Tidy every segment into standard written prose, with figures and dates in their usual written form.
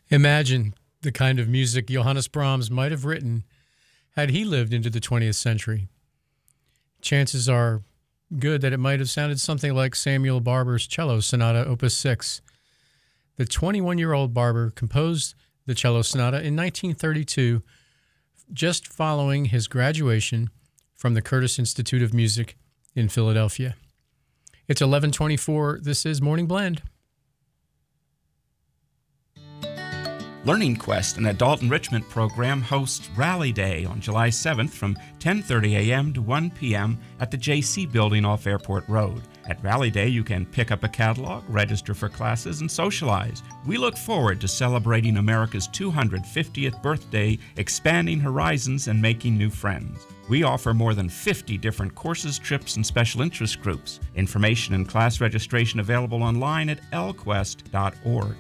Imagine the kind of music Johannes Brahms might have written had he lived into the 20th century. Chances are good that it might have sounded something like Samuel Barber's Cello Sonata, Opus 6. The 21-year-old Barber composed the Cello Sonata in 1932, just following his graduation from the Curtis Institute of Music in Philadelphia. It's 11:24. This is Morning Blend. Learning Quest, an adult enrichment program, hosts Rally Day on July 7th from 10:30 a.m. to 1 p.m. at the JC Building off Airport Road. At Rally Day, you can pick up a catalog, register for classes, and socialize. We look forward to celebrating America's 250th birthday, expanding horizons, and making new friends. We offer more than 50 different courses, trips, and special interest groups. Information and class registration available online at lquest.org.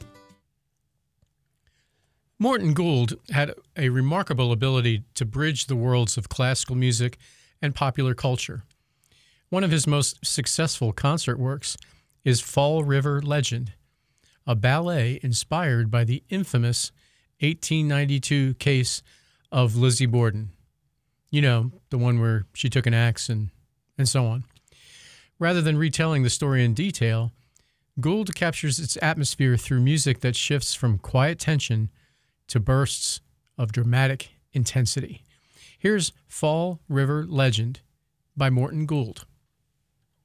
Morton Gould had a remarkable ability to bridge the worlds of classical music and popular culture. One of his most successful concert works is Fall River Legend, a ballet inspired by the infamous 1892 case of Lizzie Borden. You know, the one where she took an axe and so on. Rather than retelling the story in detail, Gould captures its atmosphere through music that shifts from quiet tension to bursts of dramatic intensity. Here's Fall River Legend by Morton Gould.